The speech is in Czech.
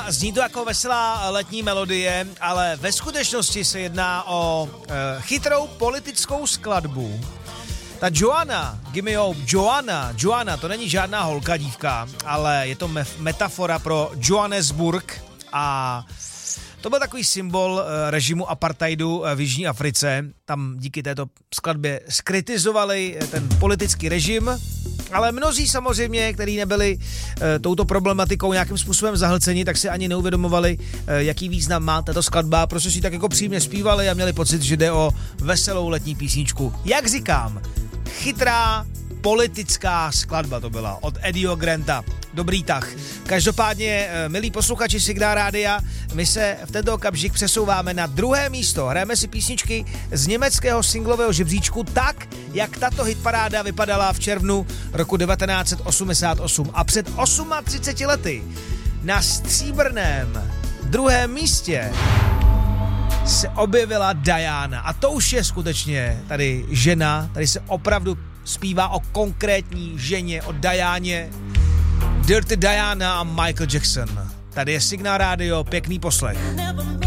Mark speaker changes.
Speaker 1: zní to jako veselá letní melodie, ale ve skutečnosti se jedná o chytrou politickou skladbu. Ta Joanna, Gimme Hope, Joanna, to není žádná holka dívka, ale je to metafora pro Johannesburg a to byl takový symbol režimu apartheidu v Jižní Africe. Tam díky této skladbě skritizovali ten politický režim, ale mnozí samozřejmě, kteří nebyli touto problematikou nějakým způsobem zahlceni, tak si ani neuvědomovali, jaký význam má tato skladba, protože si tak jako příjemně zpívali a měli pocit, že jde o veselou letní písničku. Jak říkám, chytrá politická skladba to byla od Eddieho Granta. Dobrý tah. Každopádně, milí posluchači Signál Rádia, my se v tento okamžik přesouváme na druhé místo. Hrajeme si písničky z německého singlového žebříčku tak, jak tato hitparáda vypadala v červnu roku 1988. A před 38 lety na stříbrném druhém místě se objevila Diana. A to už je skutečně tady žena, tady se opravdu zpívá o konkrétní ženě, o Dianě. Dirty Diana a Michael Jackson. Tady je Signál Rádio, pěkný poslech.